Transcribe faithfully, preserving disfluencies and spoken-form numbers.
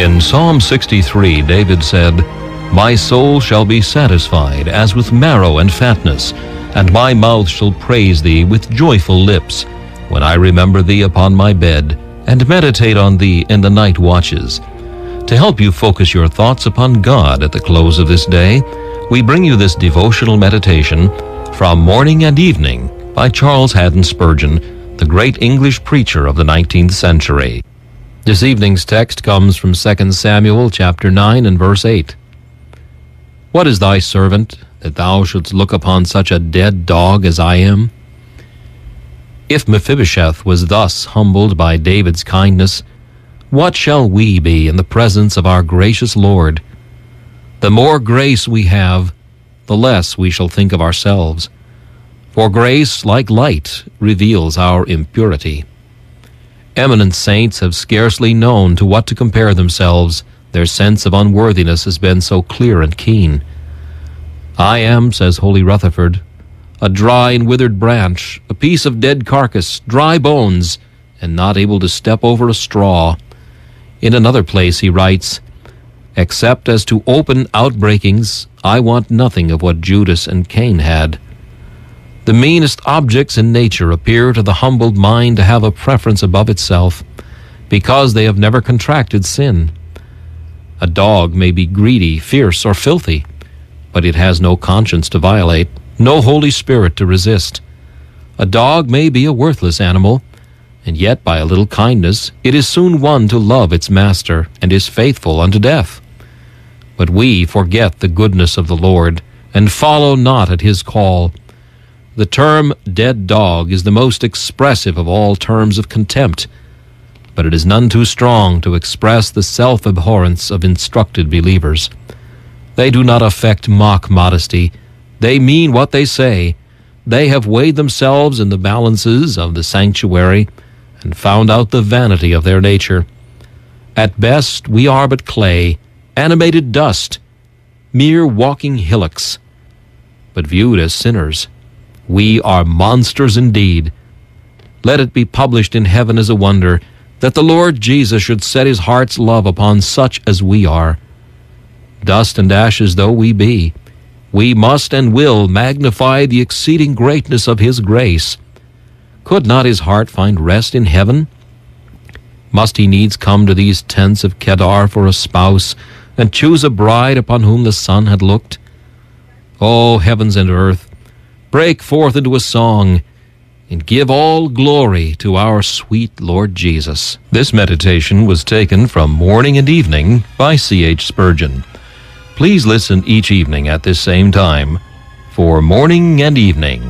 In Psalm sixty-three, David said, "My soul shall be satisfied as with marrow and fatness, and my mouth shall praise thee with joyful lips, when I remember thee upon my bed, and meditate on thee in the night watches." To help you focus your thoughts upon God at the close of this day, we bring you this devotional meditation from Morning and Evening by Charles Haddon Spurgeon, the great English preacher of the nineteenth century. This evening's text comes from Second Samuel chapter nine and verse eight. "What is thy servant, that thou shouldst look upon such a dead dog as I am?" If Mephibosheth was thus humbled by David's kindness, what shall we be in the presence of our gracious Lord? The more grace we have, the less we shall think of ourselves. For grace, like light, reveals our impurity. Eminent saints have scarcely known to what to compare themselves. Their sense of unworthiness has been so clear and keen. "I am," says holy Rutherford, "a dry and withered branch, a piece of dead carcass, dry bones, and not able to step over a straw." In another place he writes, "Except as to open outbreakings, I want nothing of what Judas and Cain had." The meanest objects in nature appear to the humbled mind to have a preference above itself, because they have never contracted sin. A dog may be greedy, fierce, or filthy, but it has no conscience to violate, no Holy Spirit to resist. A dog may be a worthless animal, and yet by a little kindness it is soon won to love its master, and is faithful unto death. But we forget the goodness of the Lord, and follow not at his call. The term dead dog is the most expressive of all terms of contempt, but it is none too strong to express the self-abhorrence of instructed believers. They do not affect mock modesty. They mean what they say. They have weighed themselves in the balances of the sanctuary, and found out the vanity of their nature. At best we are but clay, animated dust, mere walking hillocks. But viewed as sinners, we are monsters indeed. Let it be published in heaven as a wonder that the Lord Jesus should set his heart's love upon such as we are. Dust and ashes though we be, we must and will magnify the exceeding greatness of his grace. Could not his heart find rest in heaven? Must he needs come to these tents of Kedar for a spouse, and choose a bride upon whom the sun had looked? O heavens and earth, break forth into a song, and give all glory to our sweet Lord Jesus. This meditation was taken from Morning and Evening by C H Spurgeon. Please listen each evening at this same time for Morning and Evening.